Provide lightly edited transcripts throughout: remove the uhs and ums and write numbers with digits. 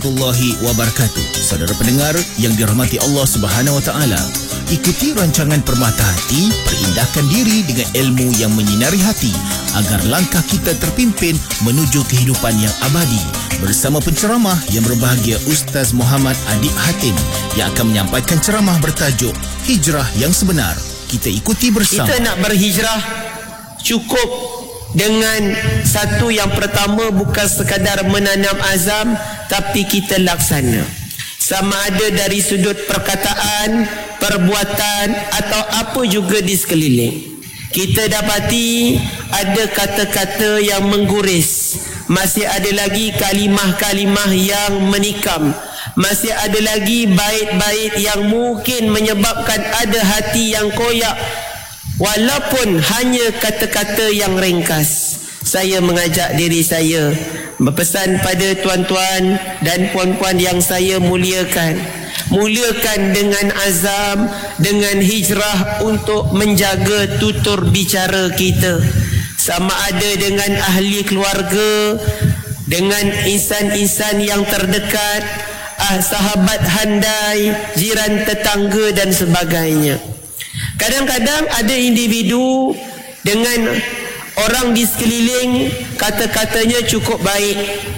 warahmatullahi wabarakatuh. Saudara pendengar yang dirahmati Allah Subhanahu wa taala, ikuti rancangan Permata Hati, perindahkan diri dengan ilmu yang menyinari hati agar langkah kita terpimpin menuju kehidupan yang abadi. Bersama penceramah yang berbahagia Ustaz Muhammad Adib Hatim yang akan menyampaikan ceramah bertajuk Hijrah yang Sebenar. Kita ikuti bersama. Kita nak berhijrah cukup dengan satu yang pertama, bukan sekadar menanam azam, tapi kita laksana. Sama ada dari sudut perkataan, perbuatan atau apa juga di sekeliling. Kita dapati ada kata-kata yang mengguris, masih ada lagi kalimah-kalimah yang menikam, masih ada lagi bait-bait yang mungkin menyebabkan ada hati yang koyak. Walaupun hanya kata-kata yang ringkas, saya mengajak diri saya berpesan pada tuan-tuan dan puan-puan yang saya muliakan, mulakan dengan azam, dengan hijrah untuk menjaga tutur bicara kita, sama ada dengan ahli keluarga, dengan insan-insan yang terdekat, sahabat handai, jiran tetangga dan sebagainya. Kadang-kadang ada individu dengan orang di sekeliling, kata-katanya cukup baik,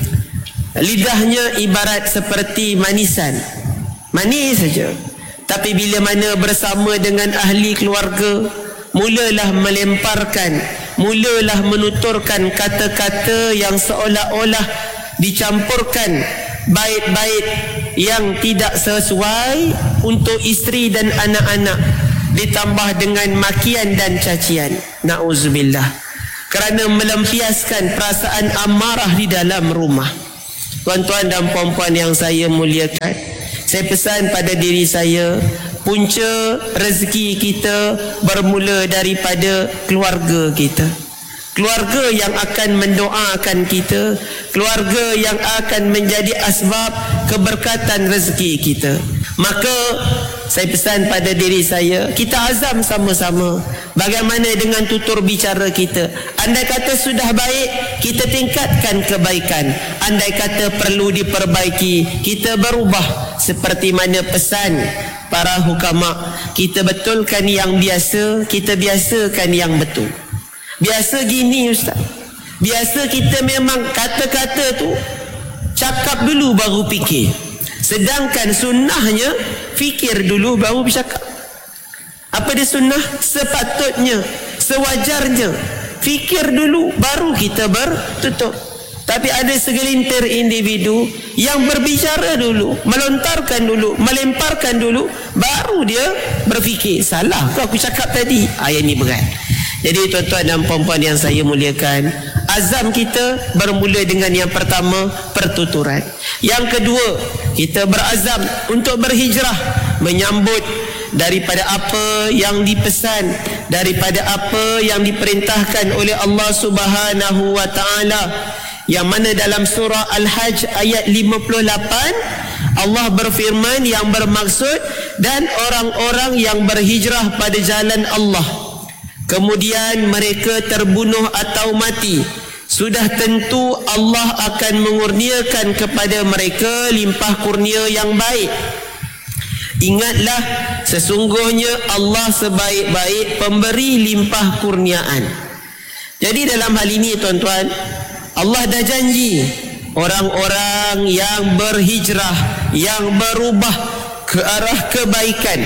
lidahnya ibarat seperti manisan, manis saja. Tapi bila mana bersama dengan ahli keluarga, mulalah melemparkan, mulalah menuturkan kata-kata yang seolah-olah dicampurkan bait-bait yang tidak sesuai untuk isteri dan anak-anak, ditambah dengan makian dan cacian. Na'udzubillah. Kerana melampiaskan perasaan amarah di dalam rumah. Tuan-tuan dan puan-puan yang saya muliakan, saya pesan pada diri saya, punca rezeki kita bermula daripada keluarga kita. Keluarga yang akan mendoakan kita, keluarga yang akan menjadi asbab keberkatan rezeki kita. Maka saya pesan pada diri saya, kita azam sama-sama bagaimana dengan tutur bicara kita. Andai kata sudah baik, kita tingkatkan kebaikan. Andai kata perlu diperbaiki, kita berubah. Seperti mana pesan para hukama, kita betulkan yang biasa, kita biasakan yang betul. Biasa gini Ustaz, biasa kita memang kata-kata tu cakap dulu baru fikir, sedangkan sunnahnya fikir dulu baru bercakap. Apa dia sunnah? Sepatutnya, sewajarnya fikir dulu baru kita bertutur. Tapi ada segelintir individu yang berbicara dulu, melontarkan dulu, melemparkan dulu, baru dia berfikir, salah ke aku cakap tadi? Ayat ni berat. Jadi tuan-tuan dan puan-puan yang saya muliakan, azam kita bermula dengan yang pertama, pertuturan. Yang kedua, kita berazam untuk berhijrah, menyambut daripada apa yang dipesan, daripada apa yang diperintahkan oleh Allah Subhanahu wa taala, yang mana dalam surah Al-Hajj ayat 58 Allah berfirman yang bermaksud, dan orang-orang yang berhijrah pada jalan Allah kemudian mereka terbunuh atau mati, sudah tentu Allah akan mengurniakan kepada mereka limpah kurnia yang baik. Ingatlah, sesungguhnya Allah sebaik-baik pemberi limpah kurniaan. Jadi dalam hal ini tuan-tuan, Allah dah janji orang-orang yang berhijrah, yang berubah ke arah kebaikan,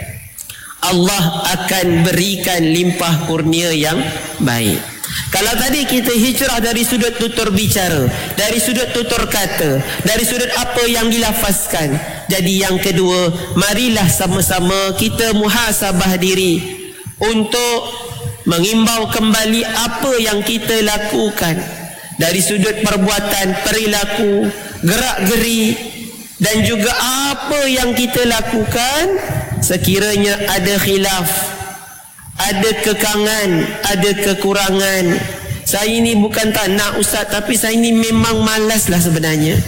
Allah akan berikan limpah kurnia yang baik. Kalau tadi kita hijrah dari sudut tutur bicara, dari sudut tutur kata, dari sudut apa yang dilafazkan, jadi yang kedua, marilah sama-sama kita muhasabah diri untuk mengimbau kembali apa yang kita lakukan dari sudut perbuatan, perilaku, gerak-geri, dan juga apa yang kita lakukan sekiranya ada khilaf, ada kekangan, ada kekurangan. Saya ini bukan tak nak Ustaz, tapi saya ini memang malas lah sebenarnya.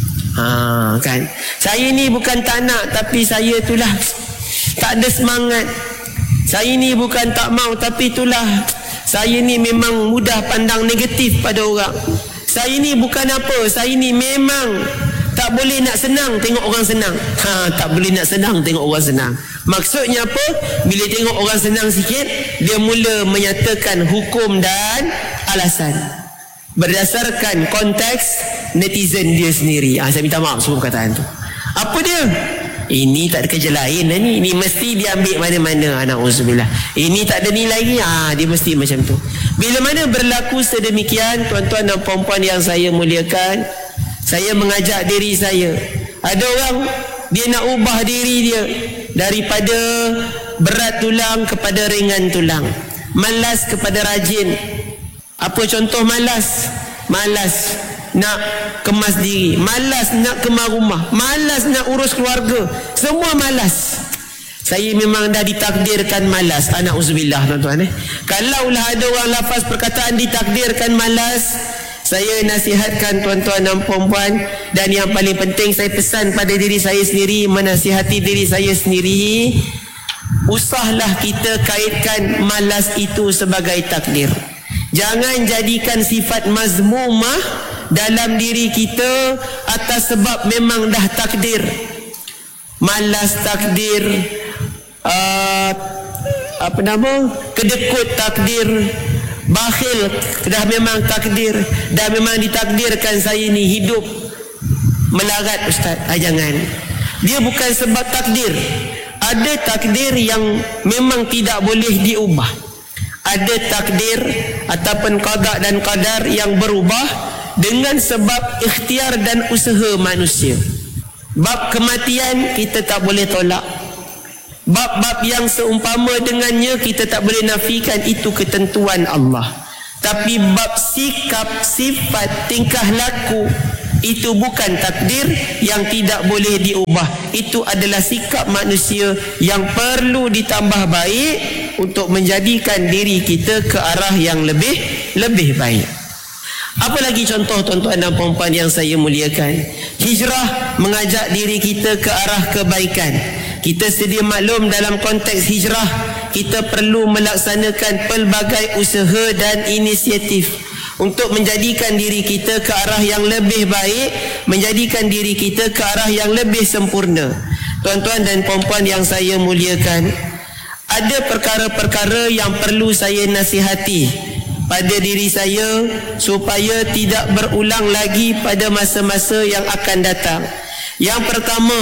Kan? Saya ini bukan tak nak, tapi saya itulah tak ada semangat. Saya ini bukan tak mau, tapi itulah saya ini memang mudah pandang negatif pada orang. Saya ini bukan apa, saya ini memang tak Tak boleh nak senang tengok orang senang. Tak boleh nak senang tengok orang senang. Maksudnya apa? Bila tengok orang senang sikit, dia mula menyatakan hukum dan alasan berdasarkan konteks netizen dia sendiri. Saya minta maaf sebelum perkataan tu. Apa dia? Ini tak ada kerja lain lah ni. Ini mesti dia ambil mana-mana. Na'udzubillah. Ini tak ada nilai ni. Dia mesti macam tu. Bila mana berlaku sedemikian, tuan-tuan dan puan-puan yang saya muliakan, saya mengajak diri saya. Ada orang dia nak ubah diri dia daripada berat tulang kepada ringan tulang, malas kepada rajin. Apa contoh malas? Malas nak kemas diri, malas nak kemas rumah, malas nak urus keluarga, semua malas. Saya memang dah ditakdirkan malas. Na'udzubillah, tuan-tuan. Kalaulah ada orang lafaz perkataan ditakdirkan malas, saya nasihatkan tuan-tuan dan puan-puan, dan yang paling penting saya pesan pada diri saya sendiri, menasihati diri saya sendiri, usahlah kita kaitkan malas itu sebagai takdir. Jangan jadikan sifat mazmumah dalam diri kita atas sebab memang dah takdir. Malas takdir, kedekut takdir, bakhil dah memang takdir, dah memang ditakdirkan saya ni hidup melarat, ustaz. Jangan. Dia bukan sebab takdir. Ada takdir yang memang tidak boleh diubah. Ada takdir ataupun qada dan qadar yang berubah dengan sebab ikhtiar dan usaha manusia. Bab kematian kita tak boleh tolak. Bab-bab yang seumpama dengannya kita tak boleh nafikan, itu ketentuan Allah. Tapi bab sikap, sifat, tingkah laku, itu bukan takdir yang tidak boleh diubah. Itu adalah sikap manusia yang perlu ditambah baik untuk menjadikan diri kita ke arah yang lebih baik. Apa lagi contoh tuan-tuan dan puan-puan yang saya muliakan? Hijrah mengajak diri kita ke arah kebaikan. Kita sedia maklum dalam konteks hijrah, kita perlu melaksanakan pelbagai usaha dan inisiatif untuk menjadikan diri kita ke arah yang lebih baik, menjadikan diri kita ke arah yang lebih sempurna. Tuan-tuan dan puan-puan yang saya muliakan, ada perkara-perkara yang perlu saya nasihati pada diri saya supaya tidak berulang lagi pada masa-masa yang akan datang. Yang pertama,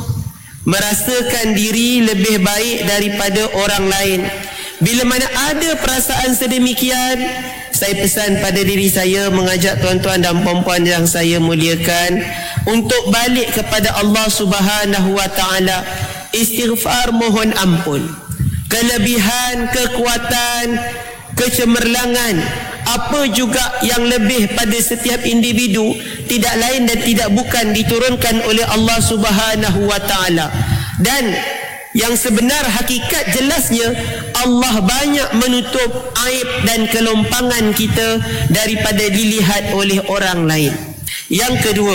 merasakan diri lebih baik daripada orang lain. Bila mana ada perasaan sedemikian, saya pesan pada diri saya, mengajak tuan-tuan dan puan-puan yang saya muliakan untuk balik kepada Allah Subhanahu wa taala, istighfar, mohon ampun. Kelebihan, kekuatan, kecemerlangan, apa juga yang lebih pada setiap individu, tidak lain dan tidak bukan diturunkan oleh Allah Subhanahu wa taala. Dan yang sebenar hakikat jelasnya, Allah banyak menutup aib dan kelompangan kita daripada dilihat oleh orang lain. Yang kedua,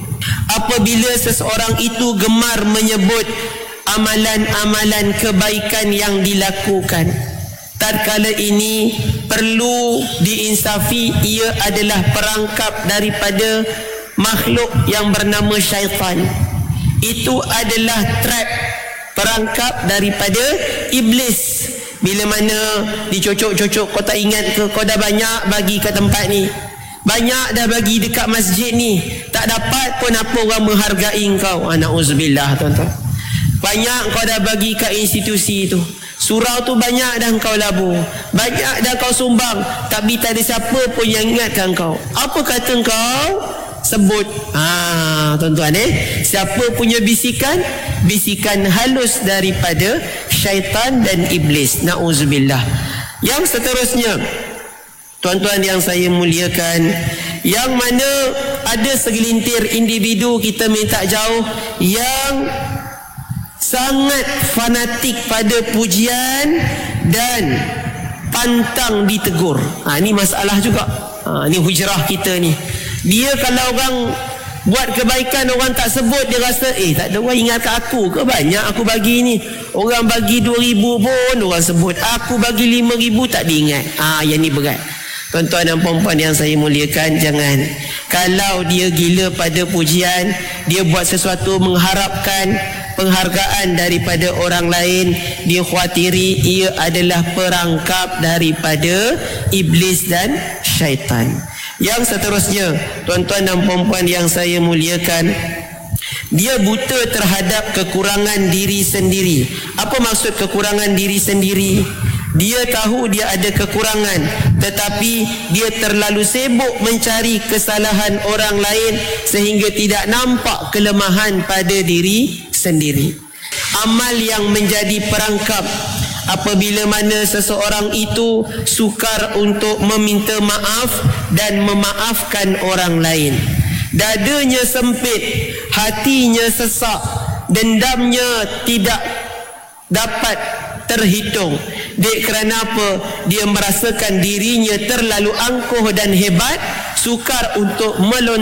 apabila seseorang itu gemar menyebut amalan-amalan kebaikan yang dilakukan, tatkala ini perlu diinsafi, ia adalah perangkap daripada makhluk yang bernama syaitan. Itu adalah trap, perangkap daripada iblis. Bila mana dicocok-cocok, kau tak ingat ke, kau dah banyak bagi ke tempat ni, banyak dah bagi dekat masjid ni, tak dapat pun apa orang menghargai kau. Na'udzubillah, tuan-tuan. Banyak kau dah bagi kat institusi tu, surau tu banyak dah kau labur, banyak dah kau sumbang, tapi tak ada siapa pun yang ingatkan kau. Apa kata kau? Sebut. Tuan-tuan, siapa punya bisikan? Bisikan halus daripada syaitan dan iblis. Na'udzubillah. Yang seterusnya, tuan-tuan yang saya muliakan, yang mana ada segelintir individu kita minta jauh yang sangat fanatik pada pujian dan pantang ditegur. Ini masalah juga. Ini hujrah kita ni. Dia kalau orang buat kebaikan, orang tak sebut, dia rasa tak ada orang ingat kat aku ke, banyak aku bagi ni. Orang bagi 2,000 pun orang sebut, aku bagi 5,000 tak diingat. Yang ni berat. Tuan-tuan dan puan-puan yang saya muliakan, jangan. Kalau dia gila pada pujian, dia buat sesuatu mengharapkan penghargaan daripada orang lain, dia khawatiri ia adalah perangkap daripada iblis dan syaitan. Yang seterusnya, tuan-tuan dan puan-puan yang saya muliakan, dia buta terhadap kekurangan diri sendiri. Apa maksud kekurangan diri sendiri? Dia tahu dia ada kekurangan, tetapi dia terlalu sibuk mencari kesalahan orang lain sehingga tidak nampak kelemahan pada diri sendiri. Amal yang menjadi perangkap apabila mana seseorang itu sukar untuk meminta maaf dan memaafkan orang lain. Dadanya sempit, hatinya sesak, dendamnya tidak dapat terhitung. Dek kerana apa? Dia merasakan dirinya terlalu angkuh dan hebat, sukar untuk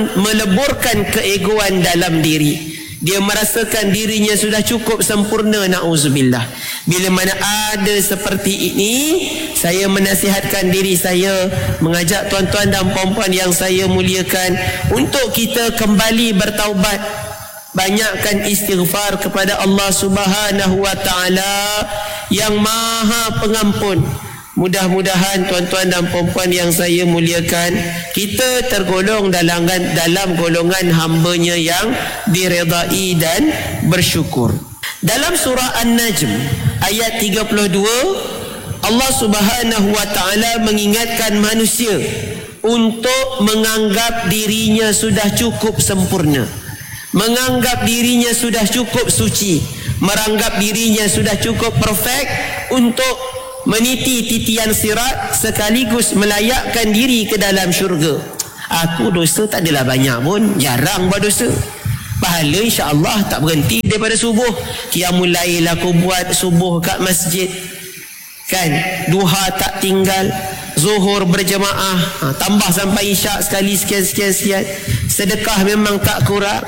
meleburkan keegoan dalam diri. Dia merasakan dirinya sudah cukup sempurna, na'udzubillah. Bila mana ada seperti ini, saya menasihatkan diri saya, mengajak tuan-tuan dan puan-puan yang saya muliakan untuk kita kembali bertaubat, banyakkan istighfar kepada Allah Subhanahu wa taala yang Maha Pengampun. Mudah-mudahan tuan-tuan dan puan-puan yang saya muliakan, kita tergolong dalam golongan hamba-Nya yang diredai dan bersyukur. Dalam surah An-Najm ayat 32, Allah Subhanahu wa taala mengingatkan manusia untuk menganggap dirinya sudah cukup sempurna, menganggap dirinya sudah cukup suci, menganggap dirinya sudah cukup perfect untuk meniti titian sirat sekaligus melayakkan diri ke dalam syurga. Aku dosa tak adalah banyak pun, jarang buat dosa. Pahala insya-Allah tak berhenti daripada subuh. Qiyamul lail aku buat subuh kat masjid, kan? Duha tak tinggal, zuhur berjemaah, tambah sampai isyak sekali sekian. Sedekah memang tak kurang.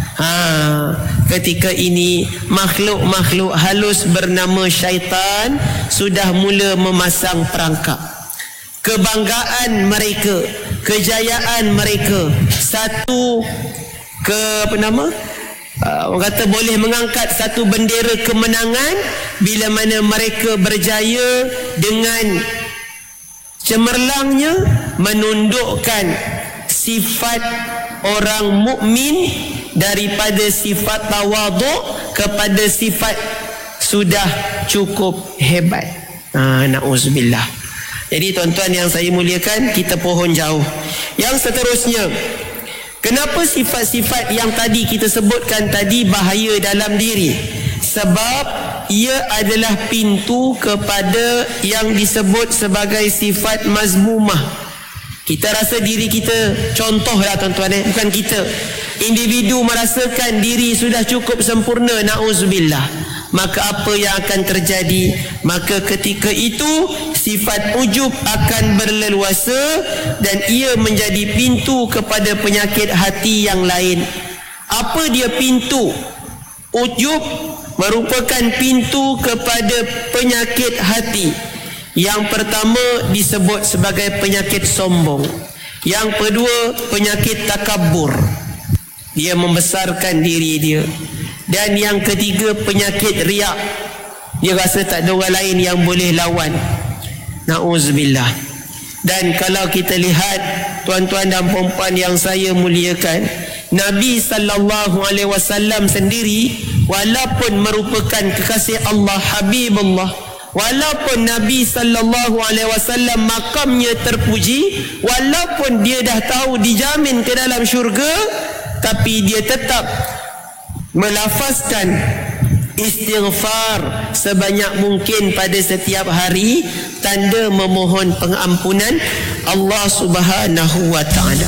Ketika ini makhluk-makhluk halus bernama syaitan sudah mula memasang perangkap. Kebanggaan mereka, kejayaan mereka, orang kata boleh mengangkat satu bendera kemenangan bila mana mereka berjaya dengan cemerlangnya menundukkan sifat orang mukmin daripada sifat tawaduk kepada sifat sudah cukup hebat. Na'udzubillah. Jadi tuan-tuan yang saya muliakan, kita pohon jauh. Yang seterusnya, kenapa sifat-sifat yang tadi kita sebutkan tadi bahaya dalam diri? Sebab ia adalah pintu kepada yang disebut sebagai sifat mazmumah. Kita rasa diri kita, contohlah tuan-tuan, bukan kita, individu merasakan diri sudah cukup sempurna, na'udzubillah. Maka apa yang akan terjadi? Maka ketika itu sifat ujub akan berleluasa dan ia menjadi pintu kepada penyakit hati yang lain. Apa dia pintu? Ujub merupakan pintu kepada penyakit hati. Yang pertama disebut sebagai penyakit sombong. Yang kedua penyakit takabur, dia membesarkan diri dia. Dan yang ketiga penyakit riak, dia rasa tak ada orang lain yang boleh lawan. Na'udzubillah. Dan kalau kita lihat tuan-tuan dan puan-puan yang saya muliakan, Nabi SAW sendiri walaupun merupakan kekasih Allah, Habibullah, walaupun Nabi SAW makamnya terpuji, walaupun dia dah tahu dijamin ke dalam syurga, tapi dia tetap melafazkan istighfar sebanyak mungkin pada setiap hari, tanda memohon pengampunan Allah Subhanahu wa taala.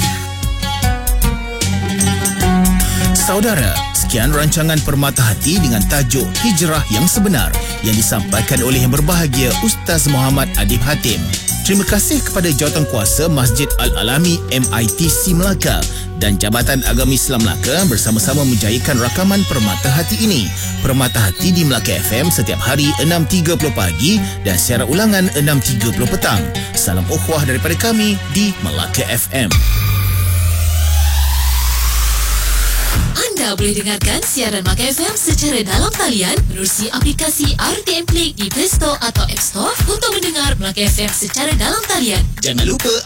Saudara, sekian rancangan Permata Hati dengan tajuk Hijrah yang Sebenar yang disampaikan oleh yang berbahagia Ustaz Muhammad Adib Hatim. Terima kasih kepada Jawatankuasa Masjid Al-Alami MITC Melaka dan Jabatan Agama Islam Melaka bersama-sama menjayakan rakaman Permata Hati ini. Permata Hati di Melaka FM setiap hari 6.30 pagi dan siaran ulangan 6.30 petang. Salam ukhuwah daripada kami di Melaka FM. Anda boleh dengarkan siaran Melaka FM secara dalam talian menerusi aplikasi RTM Play di Play Store atau App Store untuk mendengar Melaka FM secara dalam talian. Jangan lupa